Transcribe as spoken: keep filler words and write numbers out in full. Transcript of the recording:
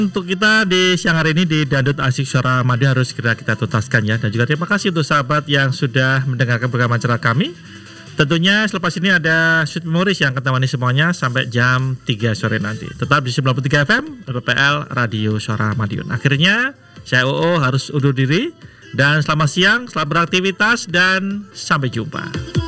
Untuk kita di siang hari ini di Dangdut Asik Suara Madiun harus segera kita tuntaskan ya. Dan juga terima kasih untuk sahabat yang sudah mendengarkan program acara kami. Tentunya selepas ini ada Sweet Memories yang akan temani semuanya sampai jam tiga sore nanti. Tetap di sembilan puluh tiga F M R P P L Radio Suara Madiun. Akhirnya saya O O harus undur diri. Dan selamat siang, selamat beraktivitas dan sampai jumpa.